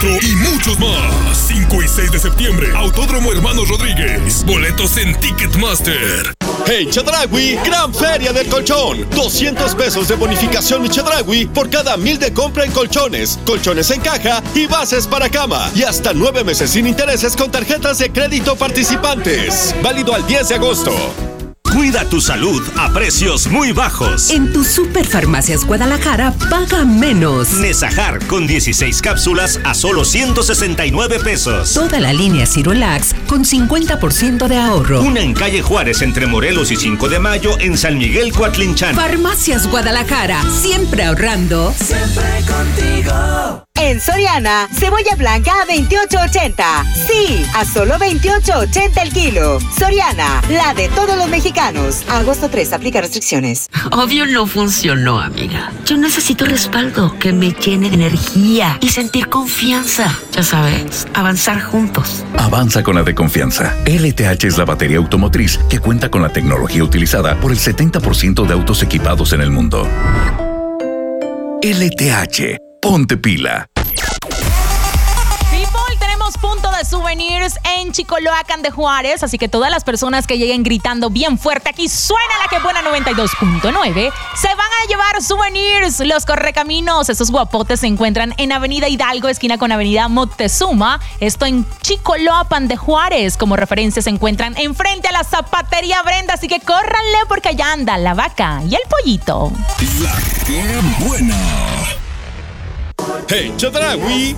Centro y muchos más. 5 y 6 de septiembre, Autódromo Hermanos Rodríguez. Boletos en Ticketmaster. Hey Chedraui, gran feria del colchón. 200 pesos de bonificación en Chedraui por cada 1,000 de compra en colchones, colchones en caja y bases para cama. Y hasta 9 meses sin intereses con tarjetas de crédito participantes. Válido al 10 de agosto. Cuida tu salud a precios muy bajos. En tu Superfarmacias Guadalajara, paga menos. Nesajar con 16 cápsulas a solo 169 pesos. Toda la línea Cirolax con 50% de ahorro. Una en calle Juárez entre Morelos y 5 de Mayo en San Miguel Coatlinchan. Farmacias Guadalajara, siempre ahorrando. Siempre contigo. En Soriana, cebolla blanca a $28.80. Sí, a solo $28.80 el kilo. Soriana, la de todos los mexicanos. Agosto 3, aplica restricciones. Obvio no funcionó, amiga. Yo necesito respaldo que me llene de energía y sentir confianza. Ya sabes, avanzar juntos. Avanza con la de confianza. LTH es la batería automotriz que cuenta con la tecnología utilizada por el 70% de autos equipados en el mundo. LTH. Ponte pila. Tenemos punto de souvenirs en Chicoloacan de Juárez, así que todas las personas que lleguen gritando bien fuerte, aquí suena la que buena 92.9, se van a llevar souvenirs. Los correcaminos, esos guapotes se encuentran en Avenida Hidalgo, esquina con Avenida Moctezuma, esto en Chicoloapan de Juárez. Como referencia se encuentran enfrente a la Zapatería Brenda, así que córranle porque allá anda la vaca y el pollito. La que buena. Hey Chedraui,